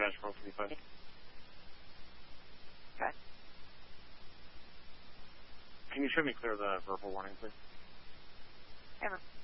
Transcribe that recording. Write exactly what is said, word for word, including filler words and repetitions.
dash four forty-five. Okay. Can you show me clear the verbal warning, please? Ever.